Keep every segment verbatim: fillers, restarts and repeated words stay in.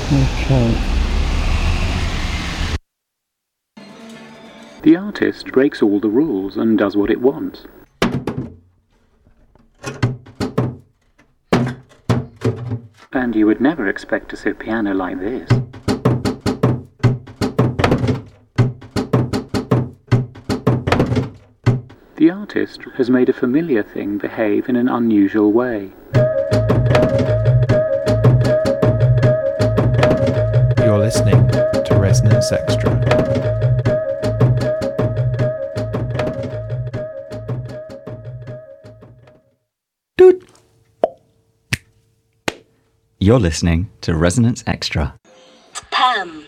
Okay. The artist breaks all the rules and does what it wants. And you would never expect to see a piano like this. The artist has made a familiar thing behave in an unusual way. You're listening to Resonance Extra. Doot. You're listening to Resonance Extra. Spam.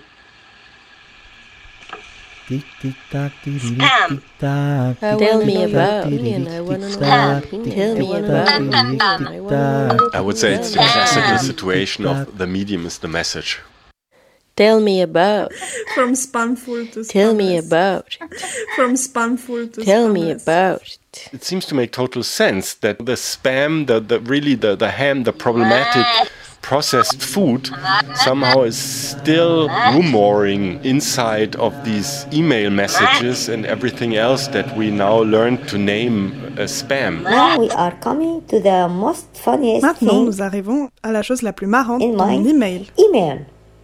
Tick, tick, tock, tick, tick, Spam. tick, tock. Tell me about me and I wanna know about me. Tell me about me and I wanna know. I would say it's the classical situation of the medium is the message. Tell me about. From spamful to spamless. Tell me about. From spamful to Tell me spamless. about. It seems to make total sense that the spam, the, the really the, the ham, the problematic processed food somehow is still rumoring inside of these email messages and everything else that we now learn to name as spam. Now we are coming to the most funniest Maintenant, thing nous arrivons à la chose la plus marrante in dans my mon email. email.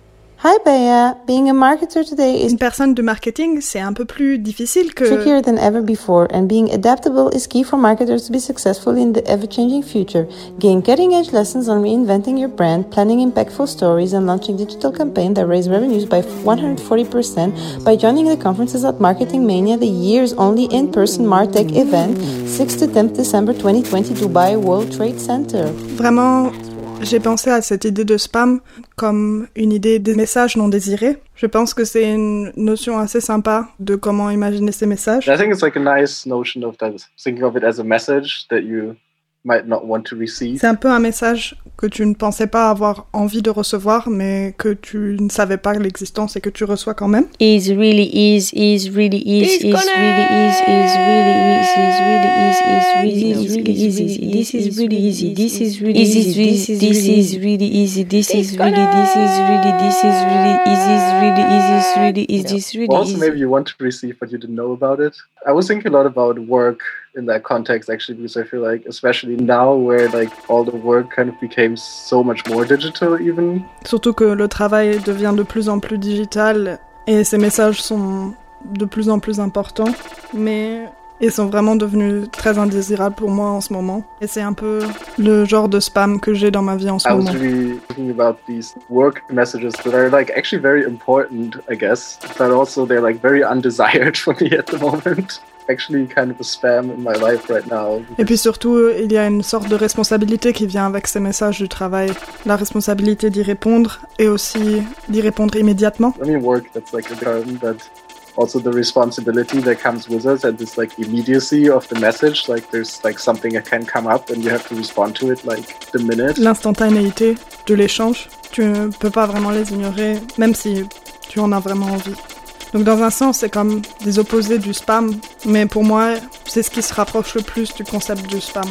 Hi Bea, being a marketer today is Une personne de marketing, c'est un peu plus difficile que... trickier than ever before, and being adaptable is key for marketers to be successful in the ever-changing future. Gain cutting-edge lessons on reinventing your brand, planning impactful stories, and launching digital campaigns that raise revenues by one hundred forty percent by joining the conferences at Marketing Mania, the year's only in-person MarTech event, sixth to tenth December twenty twenty, Dubai World Trade Center. Vraiment, j'ai pensé à cette idée de spam comme une idée des messages non désirés. Je pense que c'est une notion assez sympa de comment imaginer ces messages. I think it's like a nice notion of that, thinking of it as a message that you might not want to receive. C'est un peu un message que tu ne pensais pas avoir envie de recevoir, mais que tu ne savais pas l'existence et que tu reçois quand même. Is really is is really is is really is is really is is really is is really is really easy. This is really easy. This is really easy. This is really easy. This is really this is really this is really is is really is is really is this really Also, easy. maybe you want to receive, but you didn't know about it. I was thinking a lot about work in that context, actually, because I feel like, especially now, where like all the work kind of became so much more digital, even. Surtout que le travail devient de plus en plus digital et ces messages sont de plus en plus importants, mais ils sont vraiment devenus très indésirables pour moi en ce moment. Et c'est un peu le genre de spam que j'ai dans ma vie en ce I moment. was really thinking about these work messages that are like actually very important, I guess, but also they're like very undesired for me at the moment. Actually kind of a spam in my life right now. Et puis surtout, il y a une sorte de responsabilité qui vient avec ces messages du travail. La responsabilité d'y répondre et aussi d'y répondre immédiatement. I mean, work, that's like a term, but also the responsibility that comes with us and this like immediacy of the message. Like there's like something that can come up and you have to respond to it like the minute. L'instantanéité de l'échange, tu ne peux pas vraiment les ignorer, même si tu en as vraiment envie. Donc dans un sens, c'est comme des opposés du spam, mais pour moi, c'est ce qui se rapproche le plus du concept du spam.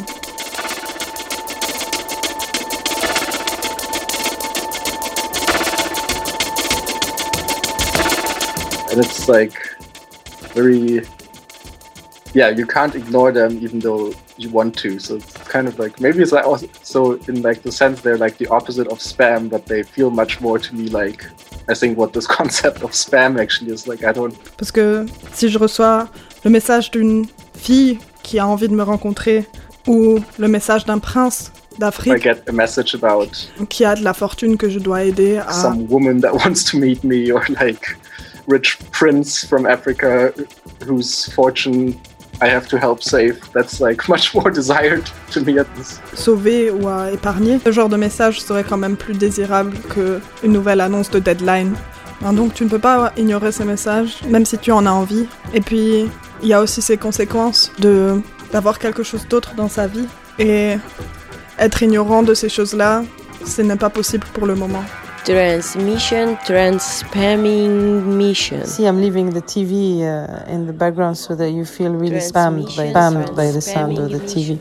And it's like very, yeah, you can't ignore them even though you want to. So it's kind of like, maybe it's like also, so in like the sense they're like the opposite of spam, but they feel much more to me like, I think what this concept of spam actually is like, I don't... Parce que si je reçois le message d'une fille qui a envie de me rencontrer ou le message d'un prince I d'Afrique get a message about qui a de la fortune que je dois aider à... some woman that wants to meet me or like rich prince from Africa whose fortune I have to help save. That's like much more desired to me at this. sauver ou à épargner. Ce genre de message serait quand même plus désirable qu'une nouvelle annonce de deadline. Hein, donc tu ne peux pas ignorer ces messages, même si tu en as envie. Et puis, il y a aussi ces conséquences de, d'avoir quelque chose d'autre dans sa vie. Et être ignorant de ces choses-là, ce n'est pas possible pour le moment. transmission, trans-spamming mission. See, I'm leaving the T V uh, in the background so that you feel really spammed by, spammed by the sound of the T V.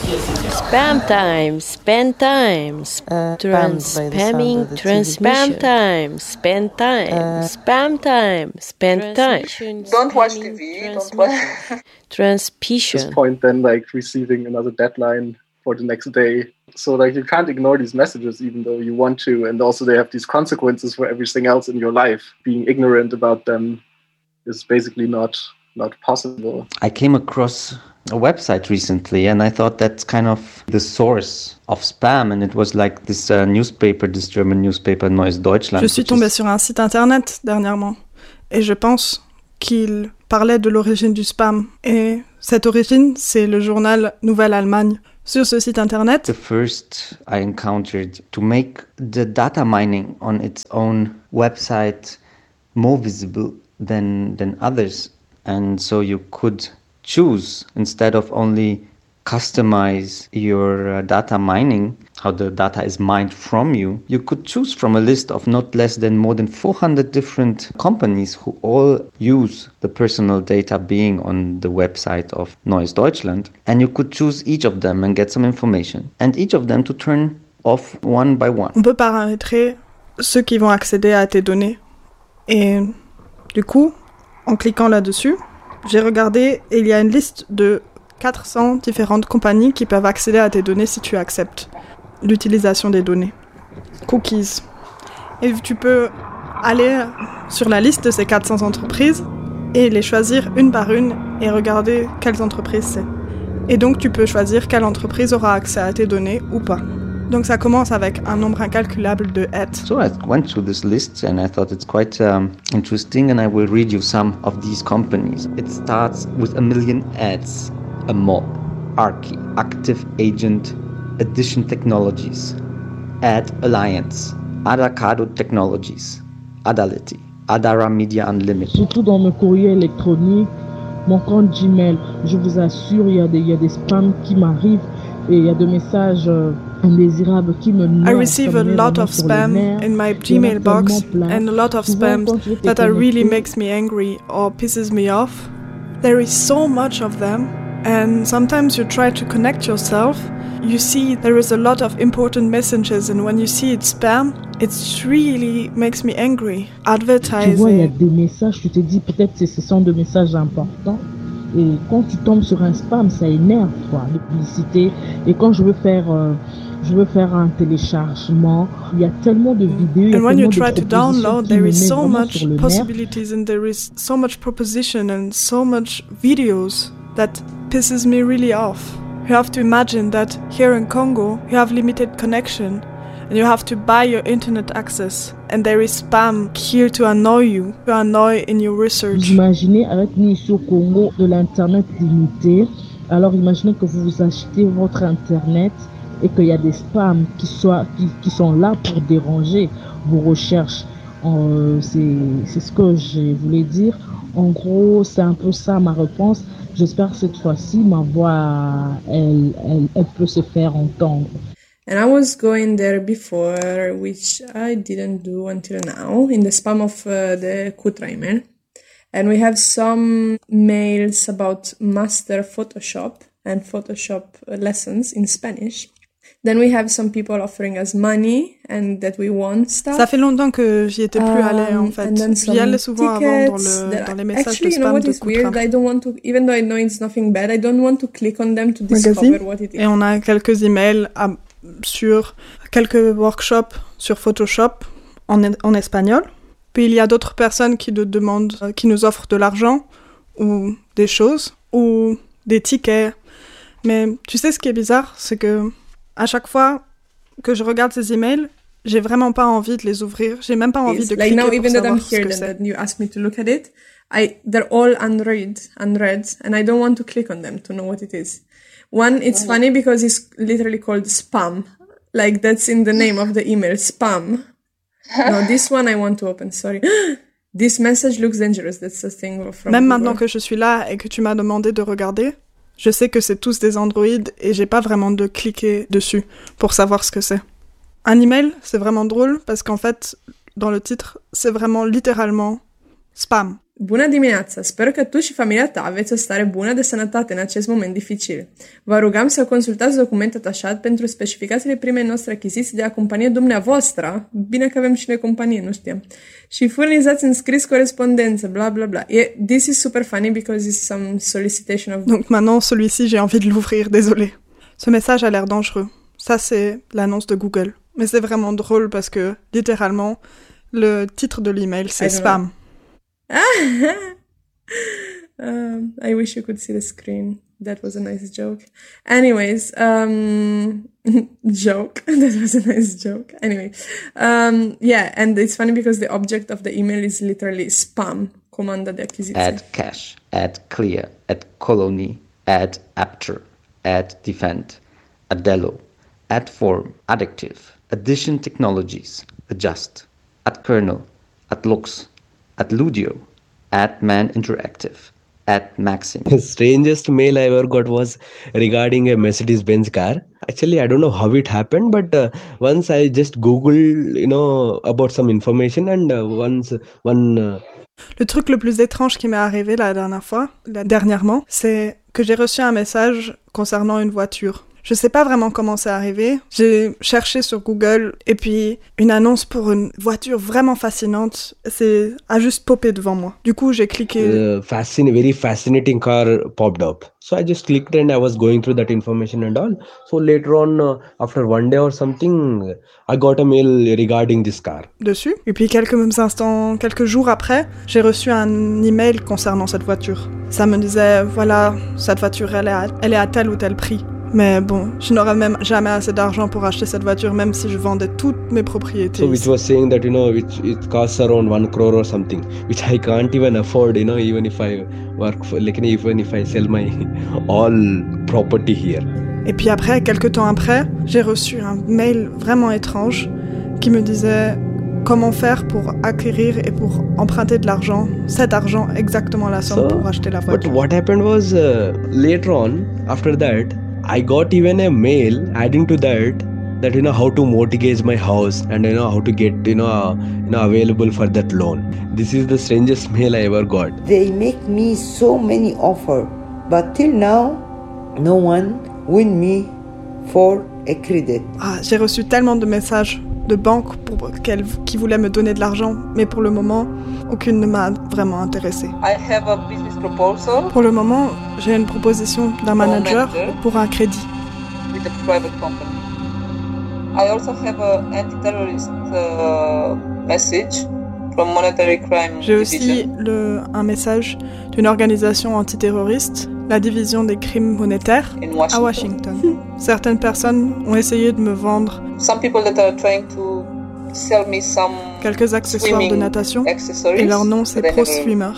Spam time, spam time, Uh, trans-spamming, trans-spam time, spam time, Uh, spam time, spam time. Don't watch T V. Don't watch. At Transmission. this point, then like receiving another deadline for the next day. So like you can't ignore these messages even though you want to, and also they have these consequences for everything else in your life. Being ignorant about them is basically not not possible. I came across a website recently and I thought that's kind of the source of spam, and it was like this uh, newspaper, this German newspaper Neues Deutschland. Je suis tombée sur un site internet dernièrement et je pense qu'il parlait de l'origine du spam. Et cette origine, c'est le journal Nouvelle Allemagne. Sur ce site internet, The first I encountered to make the data mining on its own website more visible than than others, and so you could choose, instead of only customize your uh, data mining, how the data is mined from you, you could choose from a list of not less than more than four hundred different companies who all use the personal data being on the website of Neues Deutschland, and you could choose each of them and get some information, and each of them to turn off one by one. on peut paramétrer ceux qui vont accéder à tes données. Et du coup, en cliquant là-dessus, j'ai regardé et il y a une liste de quatre cents différentes compagnies qui peuvent accéder à tes données si tu acceptes l'utilisation des données. Cookies. Et tu peux aller sur la liste de ces quatre cents entreprises et les choisir une par une et regarder quelles entreprises c'est. Et donc tu peux choisir quelle entreprise aura accès à tes données ou pas. Donc ça commence avec un nombre incalculable de haies. So I went through this list and I thought it's quite um, interesting, and I will read you some of these companies. It starts with a million ads. A Mob, Archie, Active Agent, Edition Technologies, Ad Alliance, Adacado Technologies, Adality, Adara Media Unlimited. Surtout dans mes courriers électroniques, mon compte Gmail, je vous assure, il y a des, il y a des spams qui m'arrivent et il y a des messages euh, indésirables qui me I receive a lot of spam in my Gmail box and a lot of spams that are really makes me angry or pisses me off. There is so much of them. And sometimes you try to connect yourself, you see there is a lot of important messages, and when you see it spam, it really makes me angry. Advertising. Tu vois, il y a des messages, tu te dis peut-être que ce sont des messages importants. Et quand tu tombes sur un spam, ça énerve, quoi, les publicités. Et quand je veux faire, euh, je veux faire un téléchargement, il y a tellement de vidéos. And when you try to download, there is so much possibilities and there is so much proposition and so much videos that pisses me really off. You have to imagine that here in Congo, you have limited connection and you have to buy your internet access, and there is spam here to annoy you, to annoy in your research. Imaginez avec nous ici au Congo de l'internet limité. Alors imaginez que vous vous achetez votre internet et qu'il y a des spams qui, soient, qui, qui sont là pour déranger vos recherches. Euh, c'est, c'est ce que je voulais dire. En gros, c'est un peu ça ma réponse. J'espère que cette fois-ci, ma voix, elle, elle, elle peut se faire entendre. And I was going there before, which I didn't do until now, in the spam of uh, the Kutra email. And we have some mails about master Photoshop and Photoshop lessons in Spanish. Then we have some people offering us money and that we want stuff. Ça fait longtemps que j'y étais plus allée en fait. J'y allais souvent avant dans, le, dans les messages actually, de spam you know what de is Kutra. weird? I don't want to, even though I know it's nothing bad, I don't want to click on them to discover Magazine. what it is. Et on a quelques emails à, sur quelques workshops sur Photoshop en, en espagnol. Puis il y a d'autres personnes qui nous demandent, qui nous offrent de l'argent ou des choses ou des tickets. Mais tu sais ce qui est bizarre, c'est que à chaque fois que je regarde ces emails, j'ai vraiment pas envie de les ouvrir. J'ai même pas envie de like cliquer now, pour even though I'm savoir ce here que and c'est. that you asked me to look at it, I they're all unread, unread, and I don't want to click on them to know what it is. One, it's Oh. funny because it's literally called spam, like that's in the name of the email, spam. No, this one I want to open. Sorry, this message looks dangerous. That's the thing from Même Google. maintenant que je suis là et que tu m'as demandé de regarder, je sais que c'est tous des Android et j'ai pas vraiment de cliquer dessus pour savoir ce que c'est. Un email, c'est vraiment drôle parce qu'en fait, dans le titre, c'est vraiment littéralement spam. Bună dimineața! Sper că tu și familia ta aveți o stare bună de sănătate în acest moment dificil. Vă rugăm să consultați documentul atașat pentru specificațiile primei noastre achiziții de a companie dumneavoastră. Bine că avem și noi companie, nu știam. Și furnizați în scris corespondență, bla bla bla. Yeah, this is super funny because it's some solicitation of... Donc maintenant, celui-ci, j'ai envie de l'ouvrir, désolé. Ce message a l'air dangereux. Ça, c'est l'annonce de Google. Mais c'est vraiment drôle parce que, littéralement, le titre de l'email, c'est spam. um, I wish you could see the screen. That was a nice joke. Anyways, um, joke. That was a nice joke. Anyway, um, yeah, and it's funny because the object of the email is literally spam, comanda de achiziție. Add cache, add clear, add colony, add apter, add defend, Adelo, add form, additive, addition technologies, adjust, add kernel, add looks, at Ludio, at Man Interactive, at Maxim. The strangest mail I ever got was regarding a Mercedes-Benz car. Actually, I don't know how it happened, but uh, once I just Googled, you know, about some information, and uh, once one. Uh... Le truc le plus étrange qui m'est arrivé la dernière fois, la dernièrement, c'est que j'ai reçu un message concernant une voiture. Je sais pas vraiment comment c'est arrivé. J'ai cherché sur Google et puis une annonce pour une voiture vraiment fascinante, c'est a juste popé devant moi. Du coup, j'ai cliqué. Uh, fascin- very fascinating car popped up. So I just clicked and I was going through that information and all. So later on, uh, after one day or something, I got a mail regarding this car. Dessus. Et puis quelques instants, quelques jours après, j'ai reçu un email concernant cette voiture. Ça me disait, voilà, cette voiture, elle est à, elle est à tel ou tel prix. Mais bon, je n'aurais même jamais assez d'argent pour acheter cette voiture, même si je vendais toutes mes propriétés. So which was saying that, you know, which it costs around one crore or something, which I can't even afford, you know, even if I work for, like, even if I sell my all property here. Et puis après, quelques temps après, j'ai reçu un mail vraiment étrange qui me disait comment faire pour acquérir et pour emprunter de l'argent, cet argent, exactement la somme so, pour acheter la voiture. But what happened was, uh, later on, after that, I got even a mail adding to that that you know how to mortgage my house and you know how to get you know uh, you know available for that loan. This is the strangest mail I ever got. They make me so many offers, but till now, no one win me for a credit. Ah, j'ai reçu tellement de messages de banques pour qu'elles, qui voulaient me donner de l'argent, mais pour le moment, aucune ne m'a vraiment intéressée. I have a business proposal. Pour le moment, j'ai une proposition d'un manager pour un crédit. With a private company. I also have an anti-terrorist uh, message from Monetary Crime J'ai aussi Division. le, un message d'une organisation antiterroriste, la division des crimes monétaires, Washington. à Washington. Certaines personnes ont essayé de me vendre Some people that are trying to sell me some quelques accessoires de natation et leur nom c'est Pro Swimmer.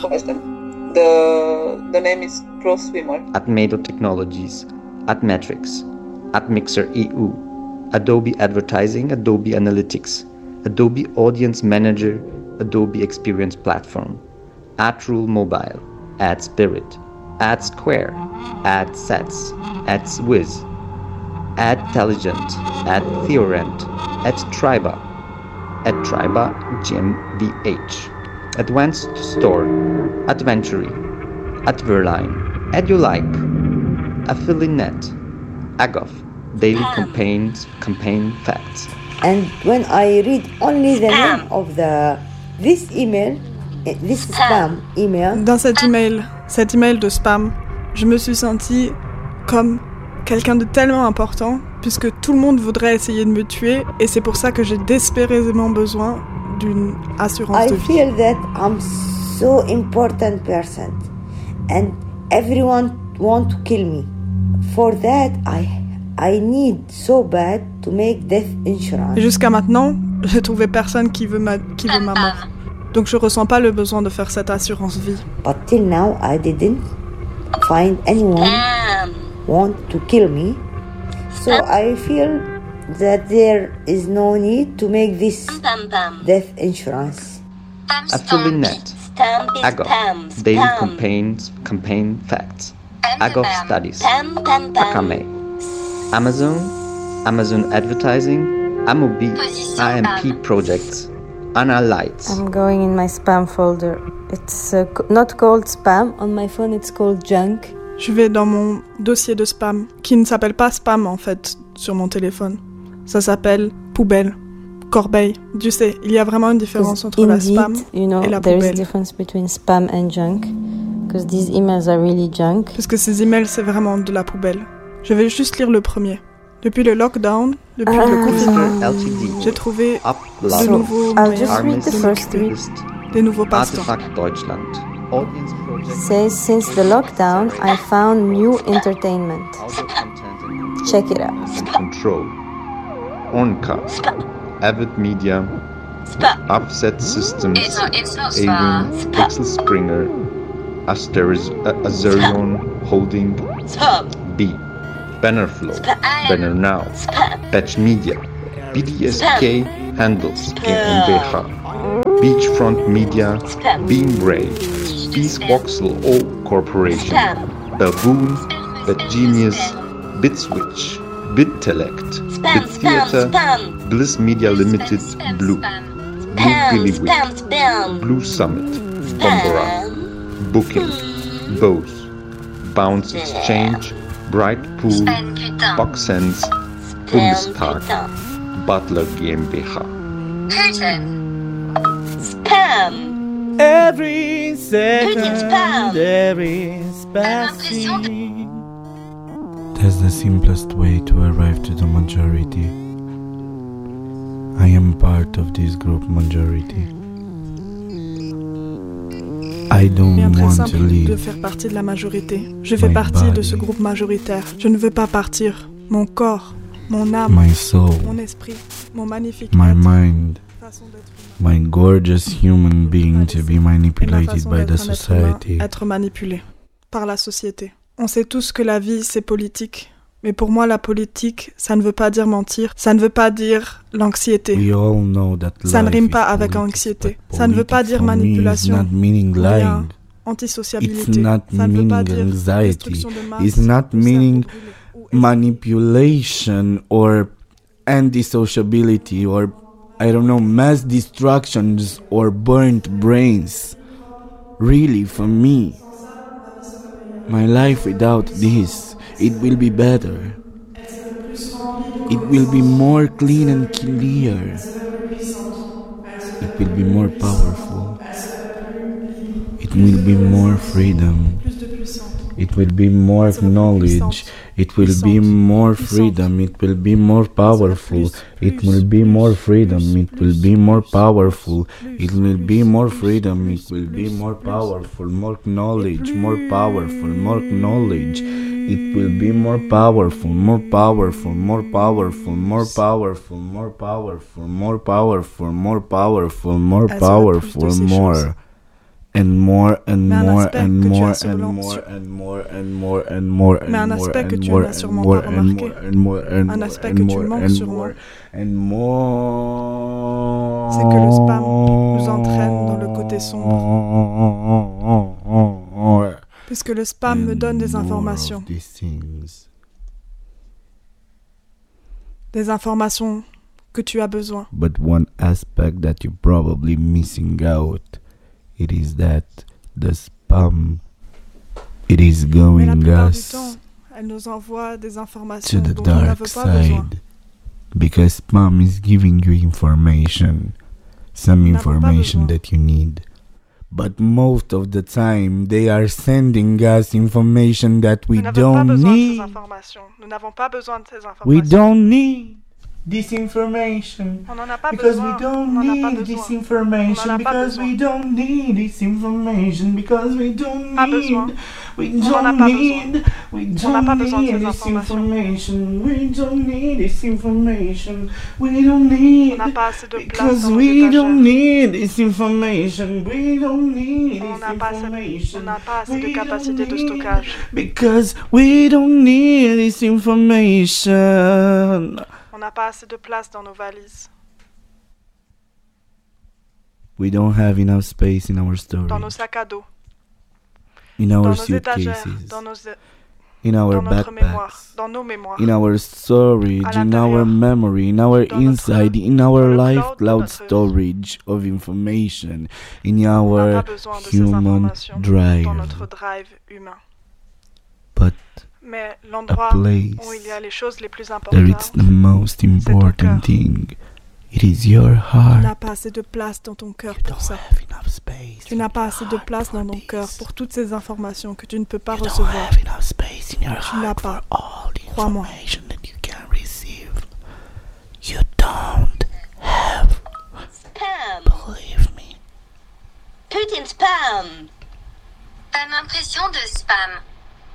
The, the name is Pro Swimmer. At Mado Technologies, at Metrics, at Mixer E U, Adobe Advertising, Adobe Analytics, Adobe Audience Manager, Adobe Experience Platform, at Rule Mobile, at Spirit, at Square, at Sets, at Swiss, at Telligent, at Theorent, at Triba, at Triba G M B H, Advanced Store, at Venturi, at Verline, EduLike, Affiliate, Agoff, Daily Campaigns, Campaign Facts. And when I read only the name of the this email, this spam email. Dans cet email, cet email de spam, je me suis sentie comme quelqu'un de tellement important, puisque tout le monde voudrait essayer de me tuer, et c'est pour ça que j'ai désespérément besoin d'une assurance I de vie. feel that I'm so important person, and everyone want to kill me. For that, I I need so bad to make death insurance. Et jusqu'à maintenant, j'ai trouvé personne qui veut ma qui veut ma mort. Donc je ressens pas le besoin de faire cette assurance vie. But till now, I didn't find anyone want to kill me. So I feel that there is no need to make this death insurance. Affiliate, Agoff, Daily Campaigns, Campaign Facts, Agoff Studies, Akame, Amazon, Amazon Advertising, Amobi A M P projects, Analytes. I'm going in my spam folder. It's uh, co- not called spam. On my phone, it's called junk. Je vais dans mon dossier de spam, qui ne s'appelle pas spam en fait, sur mon téléphone. Ça s'appelle poubelle, corbeille. Tu sais, il y a vraiment une différence entre la Indeed, spam you know, et la there is a poubelle. difference between spam and junk. Because these emails are really junk. Parce que ces emails, c'est vraiment de la poubelle. Je vais juste lire le premier. Depuis le lockdown, depuis Ah. le confinement, L T D. j'ai trouvé Upload. de nouveaux I'll moyens just read the de first three. m'occuper, des nouveaux passe-temps. Artefact Deutschland. Audience project. Says, since the lockdown, I found new entertainment. Check it out. Control. Onka. Avid Media. Offset Systems. It's not- it's not Avon. Spam. Pixel Springer. Asteriz- uh, Azerion Holding. B. Bannerflow. Banner Now. Patch Media. B D S K Handles GmbH. Beachfront Media. Beam Brave. Peace Voxel O Corporation. Baboon. BitGenius. BitSwitch. BitTelect. BitTheater. Bliss Media Limited. Blue. Blue Billy Week. Blue Summit. Bombora. Booking. Bose. Bounce Exchange. Bright Pool. Boxsense. Bundestag. Butler GmbH. Spam. Every second, spam. there is passing. That's the simplest way to arrive to the majority. I am part of this group majority. I don't Bien très want simple to de leave. faire partie de la majorité. Je fais My partie de ce body. groupe majoritaire. Je ne veux pas partir. Mon corps, mon âme, My soul, mon esprit, mon magnifique my être, mind, my gorgeous human being to be et ma manipulated façon by d'être the un être humain, society. être manipulé par la société. On sait tous que la vie, c'est politique. Mais pour moi, la politique, ça ne veut pas dire mentir. Ça ne veut pas dire l'anxiété. We all know that Ça ne life rime is pas avec politics, anxiété. but Ça ne veut pas politics dire for me is manipulation. not meaning Rien. lying. Antisociabilité. It's not Ça ne veut pas meaning dire anxiety. destruction de masse, It's not meaning manipulation or anti-sociability or, I don't know, mass destructions or burnt brains. Really, for me, my life without this, it will be better. It will be more clean and clear. It will be more powerful. It will be more freedom. It will be more knowledge. It will be more freedom. It will be more powerful. It will be more freedom. It will be more powerful. It will be more freedom. It will be more powerful. More knowledge. More powerful. More knowledge. It will be more powerful. More powerful. More powerful. More powerful. More powerful. More powerful. More powerful. More powerful. More. And more and Mais un more aspect and que tu more as and sûrement- more and more and more and more Mais un and more aspect que and tu more n'as and sûrement more pas and remarqué. more and more and Un more aspect and que tu more manques and sûrement. more and more. C'est que le spam nous entraîne dans le côté sombre. Puisque le spam me donne des informations. These things. Des informations que tu as besoin. But one aspect that you're probably missing out, it is that the spam, it is Mais la going plupart du us temps, elle nous envoie des to informations the dont on n'a dark pas besoin. side. Because spam is giving you information, some Nous n'avons pas information besoin. that you need. But most of the time, they are sending us information that we Nous n'avons pas don't besoin de need. ces informations. Nous n'avons pas besoin de ces informations. We don't need this information. On n'en a pas Because besoin. we don't On n'en a pas need besoin. this information. On n'en a pas Because besoin. we don't need this information. Because we don't Pas besoin. need. We On n'en a don't pas need. besoin. We On n'a pas don't besoin de need ces this informations. information. We don't need this information. We don't need. On n'a pas assez de place Because dans nos we don't étagères. need this information. We don't need On this n'a pas assez, information. on n'a pas assez de We capacité de don't need- stockage. Because we don't need this information. On n'a pas assez de place dans nos valises, We don't have enough space in our dans nos storage, sacs à dos, in dans our nos étagères, suitcases, dans nos, é- in our dans notre mémoire, backpacks, dans nos mémoires, in our storage, à in our l'intérieur, memory, in our dans notre- inside, in our dans le life cloud de cloud notre vie. storage of information, in On n'a our pas besoin de ces human informations drive. dans notre drive humain. But Mais a l'endroit place où il y a les choses les plus that importantes, it's the most important thing. It is your tu heart. n'as pas assez de place dans ton cœur pour ça. Tu n'as pas assez de place dans ton cœur pour toutes ces informations que tu ne peux pas recevoir. Tu n'as pas. Crois-moi. You don't have. Spam. Believe me. Put in spam. Une impression de spam.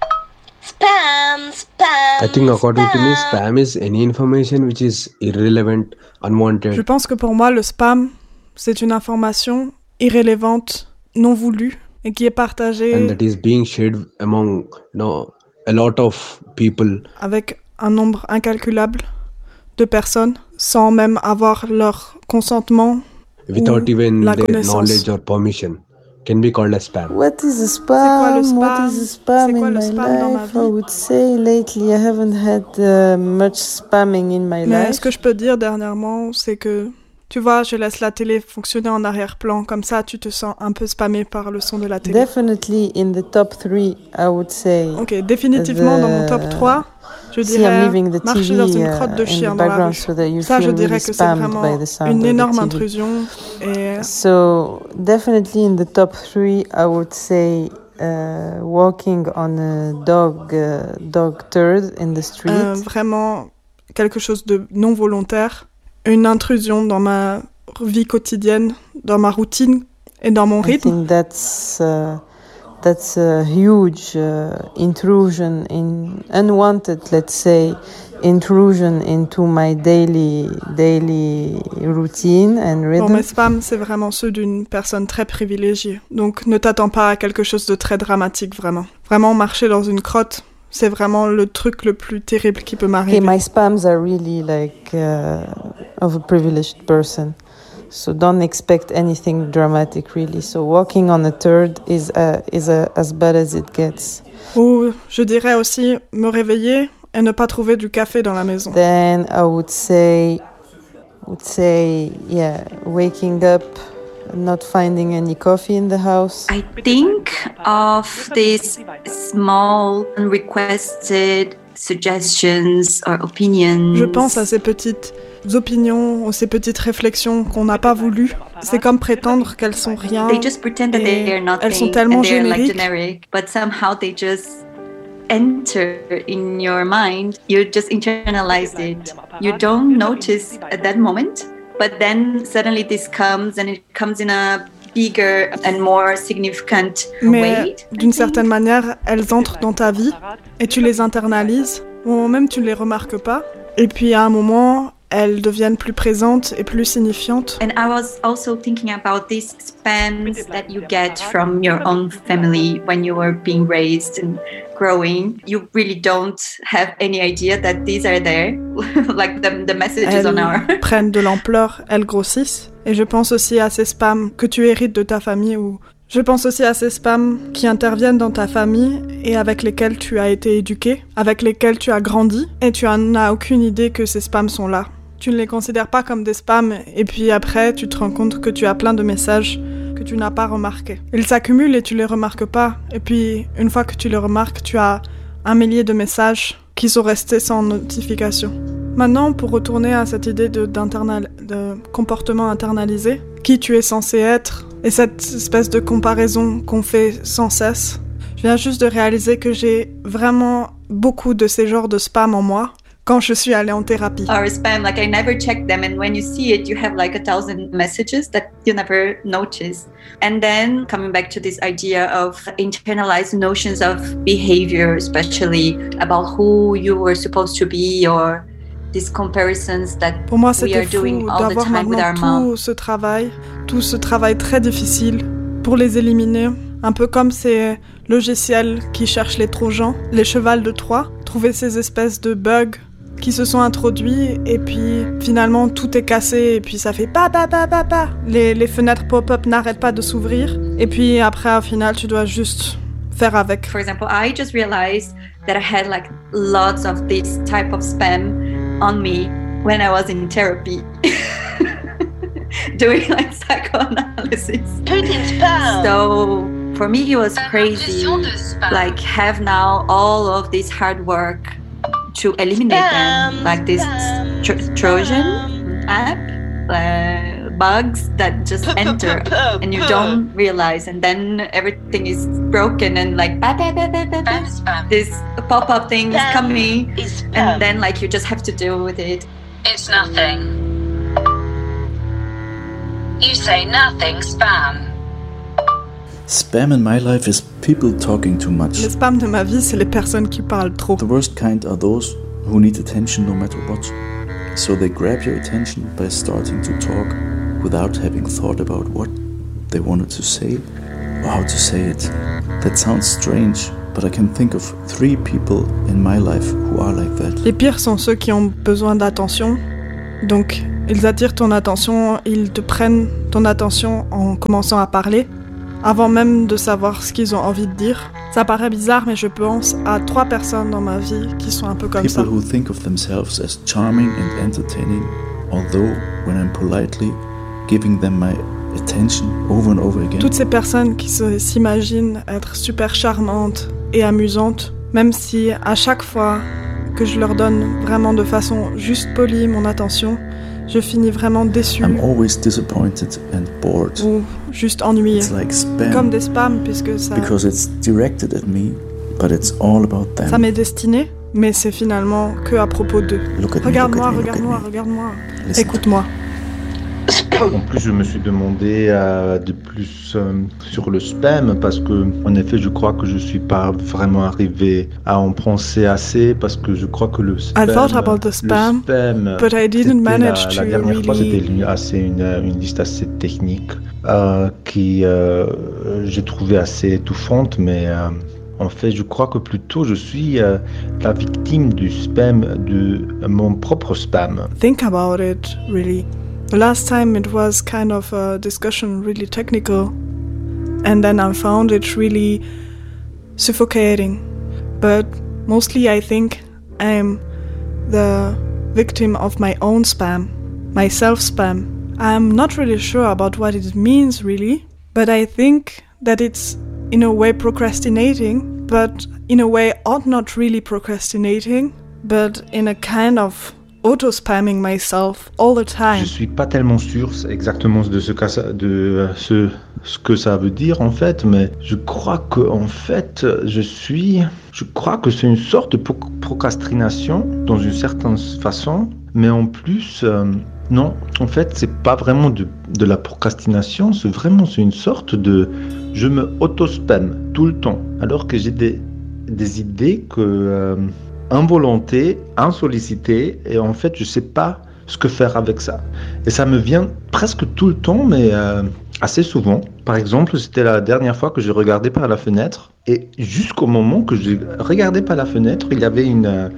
Spam, spam. I think according to me, spam. spam is any information which is irrelevant, unwanted. Je pense que pour moi, le spam, c'est une information irrélevante, non voulue, et qui est partagée And that is being shared among, you know, a lot of people. avec un nombre incalculable de personnes, sans même avoir leur consentement Without ou even la their connaissance. knowledge or permission, can be called as spam. What is a quoi le spam? What spam? is a spam C'est quoi in le my spam dans ma life? I would say lately I haven't had uh, much spamming in my Mais life. ce que je peux dire dernièrement, c'est que, tu vois, je laisse la télé fonctionner en arrière-plan, comme ça tu te sens un peu spammé par le son de la télé. Definitely in the top three, I would say. Ok, définitivement the- dans mon top trois, je See, I'm dirais leaving the marcher T V dans une uh, crotte de in chien the dans la background rue. so that you Ça, je feel dirais really que c'est spammed vraiment by the sound une of the énorme T V. intrusion. Et So definitely in the top three, I would say uh, walking on a dog uh, dog turd in the street. euh, vraiment quelque chose de non volontaire, une intrusion dans ma vie quotidienne, dans ma routine et dans mon I rythme. think that's uh, that's a huge uh, intrusion in unwanted, let's say, intrusion into my daily daily routine and Bon, rhythm. mes spams, c'est vraiment ceux d'une personne très privilégiée. Donc ne t'attends pas à quelque chose de très dramatique, vraiment. Vraiment, marcher dans une crotte, c'est vraiment le truc le plus terrible qui peut m'arriver. Okay, my spams are really like uh, of a privileged person. So don't expect anything dramatic, really. So walking on a turd is uh, is uh, as bad as it gets. Ou je dirais aussi me réveiller et ne pas trouver du café dans la maison. Then I would say, would say, yeah, waking up, not finding any coffee in the house. I think of these small unrequested suggestions or opinions. Je pense à ces petites opinions ou ces petites réflexions qu'on n'a pas voulu. C'est comme prétendre qu'elles sont rien. They just pretend that et they're nothing. elles sont tellement and they're like génériques. generic, but somehow they just enter in your mind. You just internalize it. You don't notice at that moment, but then suddenly this comes and it comes in a bigger and more significant Mais way. d'une certaine manière, elles entrent dans ta vie et tu les internalises. Au moment même, tu ne les remarques pas. Et puis à un moment, elles deviennent plus présentes et plus signifiantes. And I was also thinking about these spams that you get from your own family when you were being raised and growing. You really don't have any idea that these are there, like the, the messages on our... Elles prennent de l'ampleur, elles grossissent. Et je pense aussi à ces spams que tu hérites de ta famille ou... Je pense aussi à ces spams qui interviennent dans ta famille et avec lesquels tu as été éduqué, avec lesquels tu as grandi et tu n'as aucune idée que ces spams sont là. Tu ne les considères pas comme des spams et puis après tu te rends compte que tu as plein de messages que tu n'as pas remarqués. Ils s'accumulent et tu les remarques pas et puis une fois que tu les remarques, tu as un millier de messages qui sont restés sans notification. Maintenant, pour retourner à cette idée de, d'internal, de comportement internalisé, qui tu es censé être, et cette espèce de comparaison qu'on fait sans cesse, je viens juste de réaliser que j'ai vraiment beaucoup de ces genres de spam en moi quand je suis allée en thérapie. Or spam, like I never check them, and when you see it, you have like a thousand messages that you never notice. And then coming back to this idea of internalized notions of behavior, especially about who you were supposed to be, or these comparisons that Pour moi, we c'était are doing fou all the d'avoir time with our maintenant mom. tout ce travail, tout ce travail très difficile pour les éliminer. Un peu comme ces logiciels qui cherchent les trojans, les chevals de Troie, trouver ces espèces de bugs qui se sont introduits et puis finalement tout est cassé et puis ça fait pa pa pa pa pa. Les, les fenêtres pop-up n'arrêtent pas de s'ouvrir et puis après au final tu dois juste faire avec. For example, I just realized that I had like lots of this type of spam on me when I was in therapy. Doing like psychoanalysis. Putin spam. So for me it was crazy, like have now all of this hard work to eliminate spam, them, like this tro- Trojan app, uh, bugs that just enter and you don't realize, and then everything is broken and like bah, bah, bah, bah, bah, bah. This pop-up thing is coming, and then like you just have to deal with it. It's nothing. You say nothing, spam. Spam in my life is people talking too much. Le spam de ma vie, c'est les personnes qui parlent trop. The worst kind are those who need attention no matter what. So they grab your attention by starting to talk without having thought about what they wanted to say or how to say it. That sounds strange, but I can think of three people in my life who are like that. Les pires sont ceux qui ont besoin d'attention. Donc, ils attirent ton attention, ils te prennent ton attention en commençant à parler, avant même de savoir ce qu'ils ont envie de dire. Ça paraît bizarre, mais je pense à trois personnes dans ma vie qui sont un peu comme People ça. who think of themselves as charming and entertaining, although when I'm politely giving them my attention over and over again. Toutes ces personnes qui se, s'imaginent être super charmantes et amusantes, même si à chaque fois que je leur donne vraiment de façon juste polie mon attention, je finis vraiment déçu. I'm always disappointed and bored. Ou juste ennuyé. It's like spam. Comme des spams, puisque ça... Because it's directed at me, but it's all about them. Ça m'est destiné, mais c'est finalement que à propos d'eux. Regarde-moi, regarde-moi, regarde-moi. Écoute-moi. En plus, je me suis demandé euh, de plus euh, sur le spam parce que, en effet, je crois que je suis pas vraiment arrivé à en penser assez parce que je crois que le spam, I thought about the spam, spam but I didn't manage la, to la dernière really... fois, c'était une, assez, une, une liste assez technique euh, qui euh, j'ai trouvé assez étouffante, mais euh, en fait, je crois que plutôt je suis euh, la victime du spam, de mon propre spam. Think about it, really. The last time it was kind of a discussion, really technical, and then I found it really suffocating. But mostly I think I'm the victim of my own spam, my self-spam. I'm not really sure about what it means really, but I think that it's in a way procrastinating, but in a way ought not really procrastinating, but in a kind of auto-spamming myself all the time. Je suis pas tellement sûr exactement de ce que, de ce, ce que ça veut dire en fait, mais je crois que en fait, je suis, je crois que c'est une sorte de procrastination dans une certaine façon, mais en plus, euh, non, en fait, c'est pas vraiment de, de la procrastination, c'est vraiment c'est une sorte de, je me auto-spam tout le temps, alors que j'ai des, des idées que euh, involonté, insollicité, et en fait je sais pas ce que faire avec ça. Et ça me vient presque tout le temps, mais euh, assez souvent. Par exemple, c'était la dernière fois que je regardais par la fenêtre, et jusqu'au moment que je regardais par la fenêtre, il y avait une,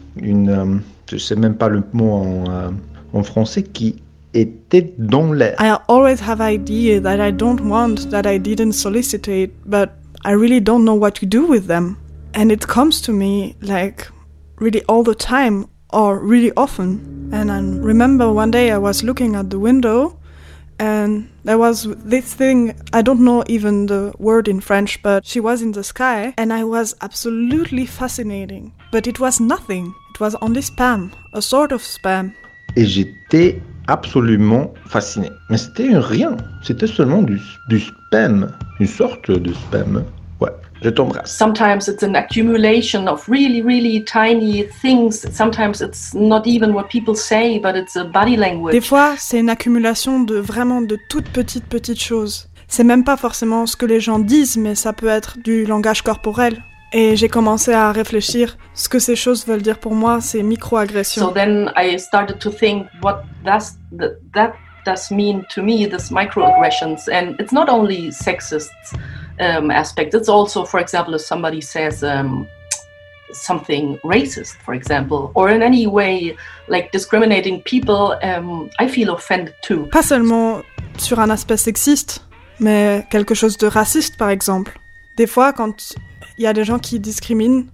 une je sais même pas le mot en, en français, qui était dans l'air. I always have idea that I don't want, that I didn't solicitate, but I really don't know what to do with them. And it comes to me like really all the time or really often. And I remember one day I was looking at the window and there was this thing, I don't know even the word in French, but she was in the sky and I was absolutely fascinating. But it was nothing. It was only spam, a sort of spam. Et j'étais absolument fasciné. Mais c'était rien. C'était seulement du, du spam. Une sorte de spam. Ouais. Je t'embrasse. Sometimes it's an accumulation of really, really tiny things. Sometimes it's not even what people say, but it's a body language. Des fois, c'est une accumulation de vraiment de toutes petites petites choses. C'est même pas forcément ce que les gens disent, mais ça peut être du langage corporel. Et j'ai commencé à réfléchir ce que ces choses veulent dire pour moi, ces micro-agressions. So then I started to think what does the, that does mean to me, this microaggressions, and it's not only sexist um, aspect. It's also, for example, if somebody says um, something racist, for example, or in any way like discriminating people, um, I feel offended too. Pas seulement sur un aspect sexiste, mais quelque chose de raciste, par exemple. Des fois, quand il y a des gens qui discriminent,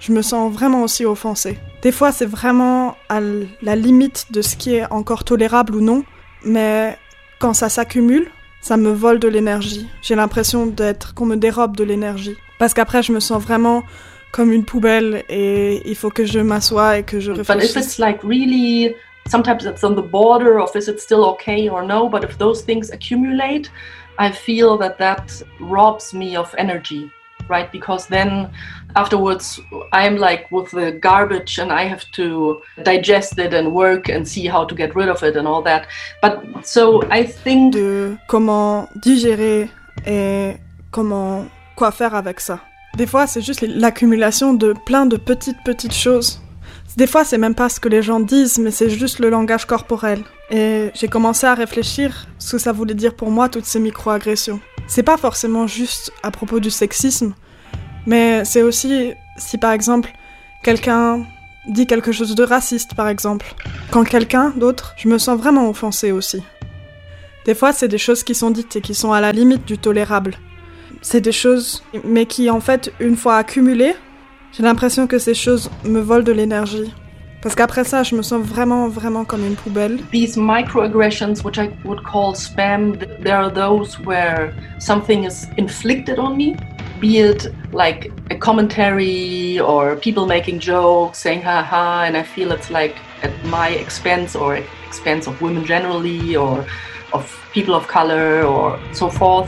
je me sens vraiment aussi offensée. Des fois, c'est vraiment à la limite de ce qui est encore tolérable ou non, mais quand ça s'accumule, ça me vole de l'énergie. J'ai l'impression d'être qu'on me dérobe de l'énergie. Parce qu'après, je me sens vraiment comme une poubelle et il faut que je m'assoie et que je réfléchisse. But if it's like really, sometimes it's on the border of is it still okay or no, but if those things accumulate, I feel that that robs me of energy, right? Because then afterwards I'm like with the garbage and I have to digest it and work and see how to get rid of it and all that. But so I think de comment digérer et comment quoi faire avec ça. Des fois, c'est juste l'accumulation de plein de petites petites choses. Des fois, c'est même pas ce que les gens disent, mais c'est juste le langage corporel. Et j'ai commencé à réfléchir ce que ça voulait dire pour moi, toutes ces micro-agressions. C'est pas forcément juste à propos du sexisme, mais c'est aussi si, par exemple, quelqu'un dit quelque chose de raciste, par exemple. Quand quelqu'un d'autre, je me sens vraiment offensée aussi. Des fois, c'est des choses qui sont dites et qui sont à la limite du tolérable. C'est des choses, mais qui, en fait, une fois accumulées, j'ai l'impression que ces choses me volent de l'énergie. Parce qu'après ça, je me sens vraiment, vraiment comme une poubelle. These microaggressions, which I would call spam, there are those where something is inflicted on me, be it like a commentary or people making jokes, saying haha, and I feel it's like at my expense or expense of women generally or of people of color or so forth.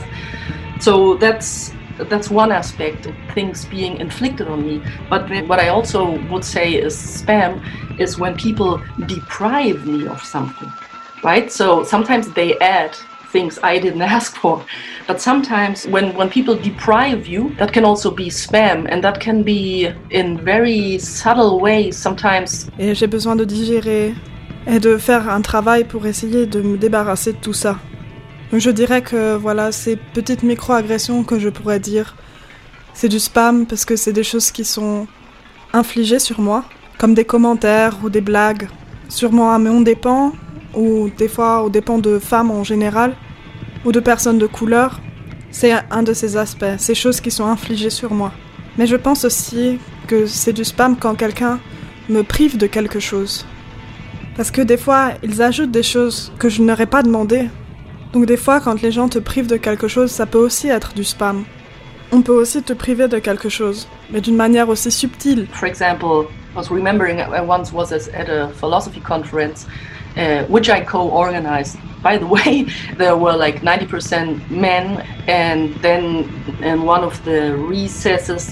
So that's that's one aspect, things being inflicted on me. But what I also would say is spam is when people deprive me of something, right? So sometimes they add things I didn't ask for. But sometimes when, when people deprive you, that can also be spam, and that can be in very subtle ways sometimes. Et j'ai besoin de digérer et de faire un travail pour essayer de me débarrasser de tout ça. Donc je dirais que voilà, ces petites micro-agressions que je pourrais dire, c'est du spam parce que c'est des choses qui sont infligées sur moi, comme des commentaires ou des blagues, sûrement à mon dépens, ou des fois aux dépens de femmes en général, ou de personnes de couleur. C'est un de ces aspects, ces choses qui sont infligées sur moi. Mais je pense aussi que c'est du spam quand quelqu'un me prive de quelque chose. Parce que des fois, ils ajoutent des choses que je n'aurais pas demandé. Donc des fois, quand les gens te privent de quelque chose, ça peut aussi être du spam. On peut aussi te priver de quelque chose, mais d'une manière aussi subtile. For example, I was remembering I once was at a philosophy conference, uh, which I co-organized. By the way, there were like ninety percent men, and then in one of the recesses,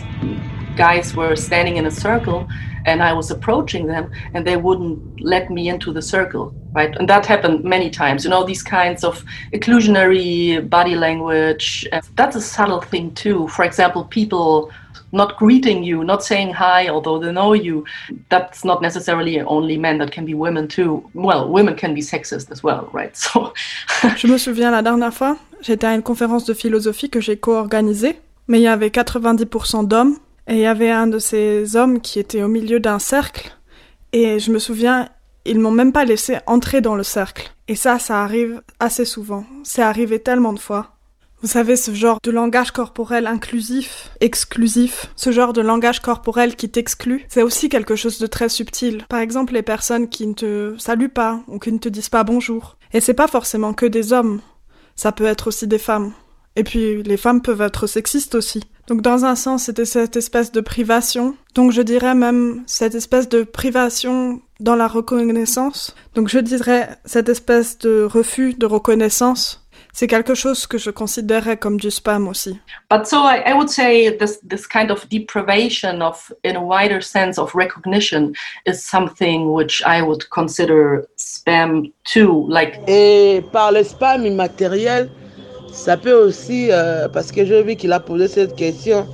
guys were standing in a circle, and I was approaching them, and they wouldn't let me into the circle. Right, and that happened many times. You know, these kinds of inclusionary body language. That's a subtle thing too. For example, people not greeting you, not saying hi, although they know you. That's not necessarily only men. That can be women too. Well, women can be sexist as well, right? So. Je me souviens la dernière fois, j'étais à une conférence de philosophie que j'ai co-organisée, mais il y avait quatre-vingt-dix pour cent d'hommes, et il y avait un de ces hommes qui était au milieu d'un cercle, et je me souviens, ils m'ont même pas laissé entrer dans le cercle. Et ça, ça arrive assez souvent. C'est arrivé tellement de fois. Vous savez, ce genre de langage corporel inclusif, exclusif, ce genre de langage corporel qui t'exclut, c'est aussi quelque chose de très subtil. Par exemple, les personnes qui ne te saluent pas ou qui ne te disent pas bonjour. Et c'est pas forcément que des hommes. Ça peut être aussi des femmes. Et puis, les femmes peuvent être sexistes aussi. Donc dans un sens, c'était cette espèce de privation. Donc je dirais même cette espèce de privation dans la reconnaissance. Donc je dirais cette espèce de refus de reconnaissance. C'est quelque chose que je considérais comme du spam aussi. But so I, I would say this this kind of deprivation of, in a wider sense, of recognition is something which I would consider spam too. Like. Et par le spam immatériel, ça peut aussi, euh, parce que j'ai vu qu'il a posé cette question,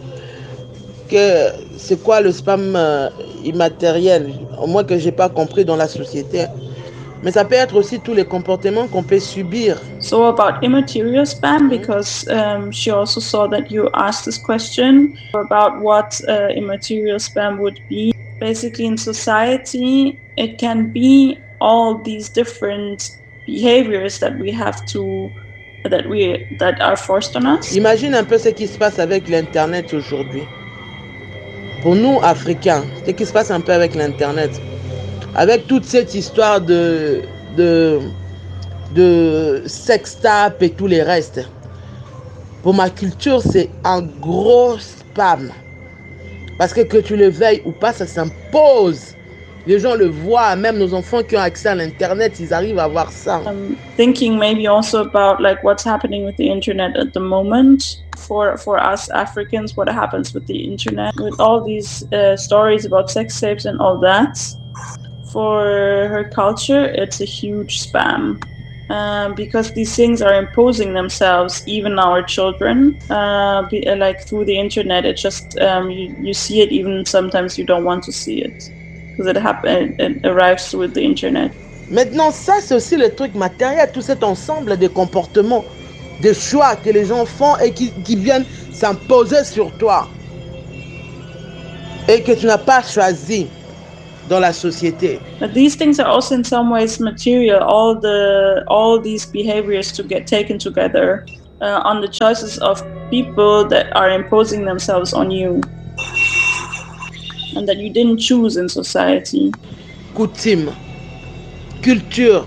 que c'est quoi le spam euh, immatériel, au moins que j'ai pas compris dans la société. Mais ça peut être aussi tous les comportements qu'on peut subir. So about immaterial spam, because um, she also saw that you asked this question about what uh, immaterial spam would be. Basically in society, it can be all these different behaviors that we have to that we that are forced on us. Imagine un peu ce qui se passe avec l'internet aujourd'hui. pour nous, Africains, c'est ce qui se passe un peu avec l'Internet. Avec toute cette histoire de, de, de sextape et tous les restes. Pour ma culture, c'est un gros spam. Parce que que tu le veuilles ou pas, ça s'impose. Les gens le voient, même nos enfants qui ont accès à l'internet, ils arrivent à voir ça. Um, thinking maybe also about like what's happening with the internet at the moment for for us Africans, what happens with the internet with all these uh, stories about sex tapes and all that. For her culture, it's a huge spam. Um, because these things are imposing themselves, even our children, uh, be, uh, like through the internet. It just um, you, you see it, even sometimes you don't want to see it, because it happen it, it arrives through the internet. Maintenant, ça c'est aussi le truc matériel, tout cet ensemble de comportements, de choix que les gens font et qui, qui viennent s'imposer sur toi et que tu n'as pas choisi dans la société. But these things are also in some ways material. All the all these behaviors to get taken together uh, on the choices of people that are imposing themselves on you and that you didn't choose in society. Coutume, culture,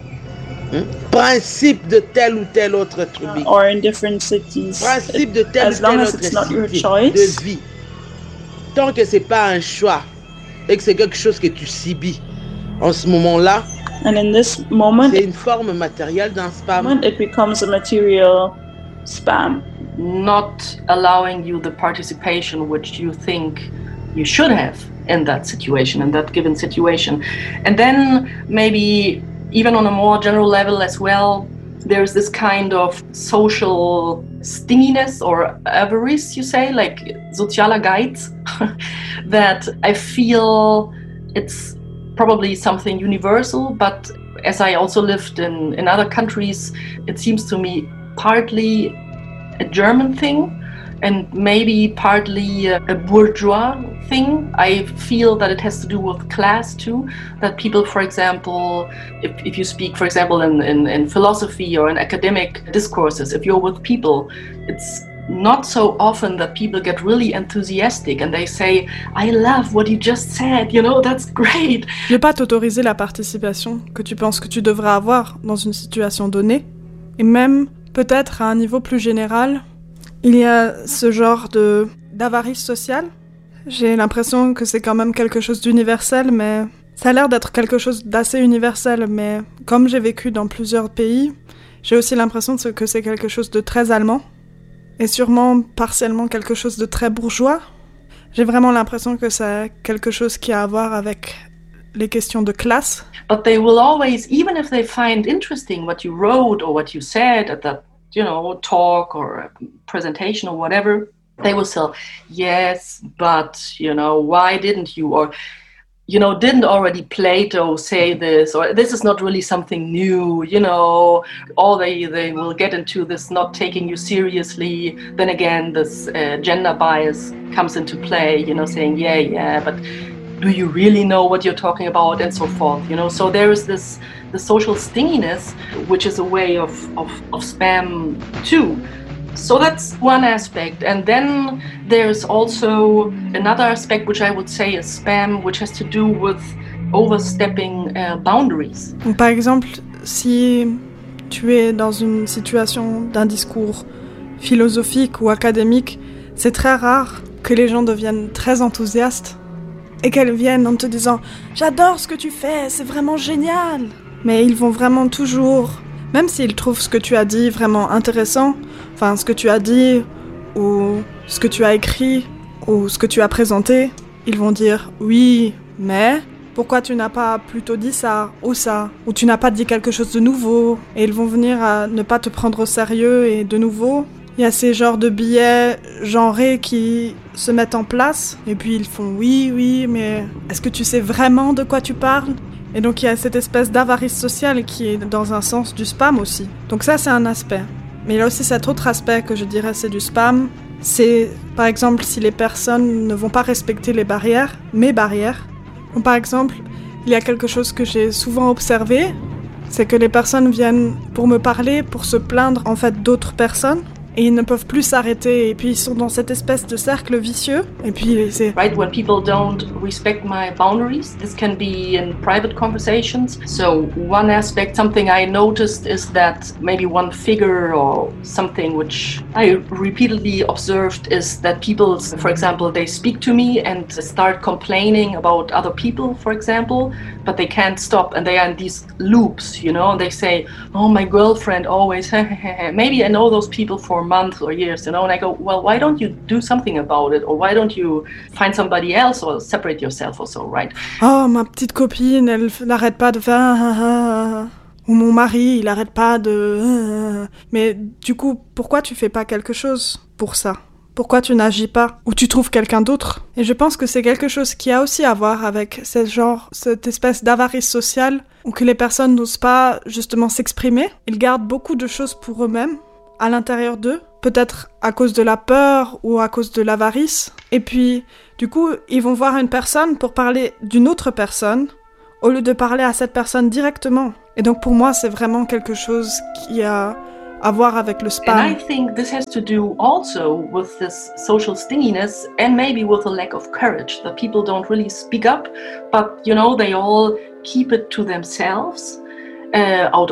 hein? Principe de telle ou telle autre tribu. Uh, or in different cities. Principe de telle as ou long telle as autre it's not your cité choice. de vie. Tant que c'est pas un choix et que c'est quelque chose que tu subis en ce moment-là, and in this moment, c'est une forme matérielle d'un spam. It becomes a material spam. Not allowing you the participation which you think you should have in that situation, in that given situation. And then maybe even on a more general level as well, there's this kind of social stinginess or avarice, you say, like sozialer Geiz, that I feel it's probably something universal, but as I also lived in, in other countries, it seems to me partly a German thing and maybe partly a, a bourgeois thing. I feel that it has to do with class too, that people, for example, if, if you speak, for example, in, in, in philosophy or in academic discourses, if you're with people, it's not so often that people get really enthusiastic and they say, I love what you just said, you know, that's great. Ne pas t'autoriser la participation que tu penses que tu devrais avoir dans une situation donnée, et même peut-être à un niveau plus général, il y a ce genre de d'avarice sociale. J'ai l'impression que c'est quand même quelque chose d'universel, mais ça a l'air d'être quelque chose d'assez universel, mais comme j'ai vécu dans plusieurs pays, j'ai aussi l'impression que c'est quelque chose de très allemand, et sûrement partiellement quelque chose de très bourgeois. J'ai vraiment l'impression que c'est quelque chose qui a à voir avec les questions de classe. But they will always, even if they find interesting what you wrote or what you said at that, you know, talk or presentation or whatever, they will say, yes, but, you know, why didn't you? Or, you know, didn't already Plato say this? Or this is not really something new, you know, or they, they will get into this not taking you seriously. Then again, this uh, gender bias comes into play, you know, saying, yeah, yeah, but do you really know what you're talking about, and so forth, you know? So there is this the social stinginess, which is a way of, of, of spam too. So that's one aspect. And then there's also another aspect, which I would say is spam, which has to do with overstepping uh, boundaries. Donc, par exemple, si tu es dans une situation d'un discours philosophique ou académique, c'est très rare que les gens deviennent très enthousiastes et qu'elles viennent en te disant « J'adore ce que tu fais, c'est vraiment génial !» Mais ils vont vraiment toujours, même s'ils trouvent ce que tu as dit vraiment intéressant, enfin ce que tu as dit, ou ce que tu as écrit, ou ce que tu as présenté, ils vont dire « Oui, mais pourquoi tu n'as pas plutôt dit ça, ou ça, ou tu n'as pas dit quelque chose de nouveau ?» Et ils vont venir à ne pas te prendre au sérieux, et de nouveau, il y a ces genres de billets genrés qui se mettent en place, et puis ils font « Oui, oui, mais est-ce que tu sais vraiment de quoi tu parles ?» Et donc il y a cette espèce d'avarice sociale qui est dans un sens du spam aussi. Donc ça c'est un aspect. Mais il y a aussi cet autre aspect que je dirais c'est du spam. C'est par exemple si les personnes ne vont pas respecter les barrières, mes barrières. Ou par exemple, il y a quelque chose que j'ai souvent observé, c'est que les personnes viennent pour me parler, pour se plaindre en fait d'autres personnes. et ils ne peuvent plus s'arrêter et puis ils sont dans cette espèce de cercle vicieux et puis c'est right when people don't respect my boundaries. This can be in private conversations. So one aspect, something I noticed is that maybe one figure or something which I repeatedly observed is that people, for example, they speak to me and start complaining about other people, for example, but they can't stop and they are in these loops, you know, and they say, oh, my girlfriend always, maybe I know those people for months or years, you know, and I go, well, why don't you do something about it? Or why don't you find somebody else or separate yourself or so, right? Oh, ma petite copine, elle n'arrête pas de faire... Ou mon mari, il arrête pas de... Mais du coup, pourquoi tu fais pas quelque chose pour ça? Pourquoi tu n'agis pas? Ou tu trouves quelqu'un d'autre? Et je pense que c'est quelque chose qui a aussi à voir avec ce genre, cette espèce d'avarice sociale où que les personnes n'osent pas justement s'exprimer. Ils gardent beaucoup de choses pour eux-mêmes, à l'intérieur d'eux, peut-être à cause de la peur ou à cause de l'avarice. Et puis, du coup, ils vont voir une personne pour parler d'une autre personne, au lieu de parler à cette personne directement. Et donc pour moi, c'est vraiment quelque chose qui a à voir avec le spam. And I think this has to do also with this social stinginess and maybe with a lack of courage, that people don't really speak up, but you know, they all keep it to themselves. Uh, out